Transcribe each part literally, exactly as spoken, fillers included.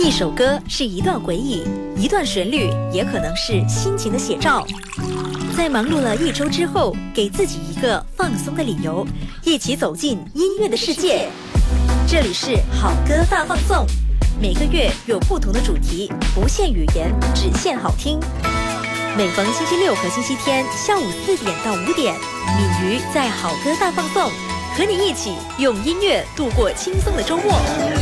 一首歌是一段回忆，一段旋律也可能是心情的写照。在忙碌了一周之后，给自己一个放松的理由，一起走进音乐的世界。这里是好歌大放送，每个月有不同的主题，不限语言，只限好听。每逢星期六和星期天下午四点到五点，敏瑜在好歌大放送，和你一起用音乐度过轻松的周末。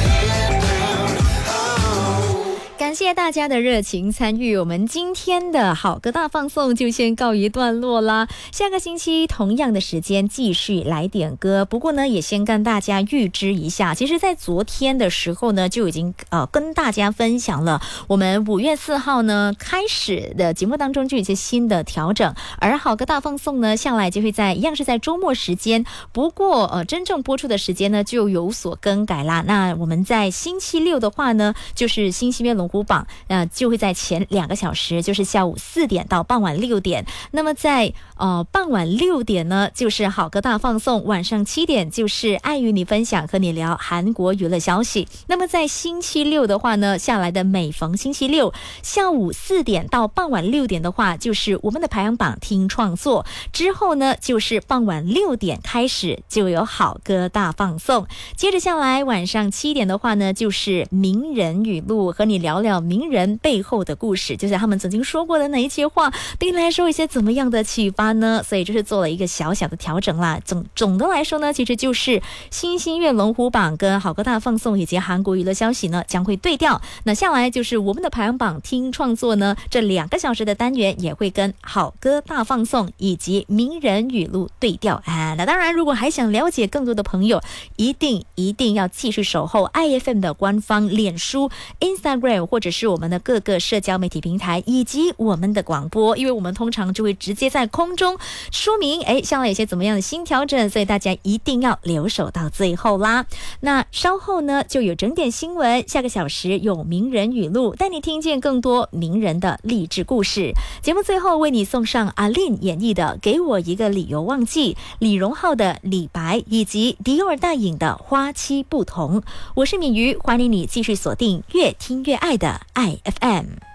感谢大家的热情参与，我们今天的好歌大放送就先告一段落啦。下个星期同样的时间继续来点歌，不过呢也先跟大家预知一下，其实在昨天的时候呢就已经呃跟大家分享了我们五月四号呢开始的节目当中就有一些新的调整，而好歌大放送呢向来就会在一样是在周末时间，不过呃真正播出的时间呢就有所更改啦。那我们在星期六的话呢，就是星期月龙虎榜呃就会在前两个小时，就是下午四点到傍晚六点。那么在呃傍晚六点呢就是好歌大放送，晚上七点就是爱与你分享，和你聊韩国娱乐消息。那么在星期六的话呢，下来的每逢星期六下午四点到傍晚六点的话，就是我们的排行榜听创作，之后呢就是傍晚六点开始就有好歌大放送。接着下来晚上七点的话呢，就是名人语录，和你聊聊名人背后的故事，就是他们曾经说过的哪一些话对你来说一些怎么样的启发呢？所以就是做了一个小小的调整啦。总总的来说呢，其实就是星星月龙虎榜跟好歌大放送以及韩国娱乐消息呢将会对调，那下来就是我们的排行榜听创作呢，这两个小时的单元也会跟好歌大放送以及名人语录对调啊。那当然如果还想了解更多的朋友，一定一定要继续守候 I F M 的官方脸书 Instagram 或者是我们的各个社交媒体平台以及我们的广播，因为我们通常就会直接在空中说明哎，向来有些怎么样的新调整，所以大家一定要留守到最后啦。那稍后呢就有整点新闻，下个小时有名人语录，带你听见更多名人的励志故事。节目最后为你送上阿令演绎的给我一个理由忘记，李荣浩的李白，以及迪尔大影的花期不同。我是敏瑜，欢迎你继续锁定越听越爱的爱 F M。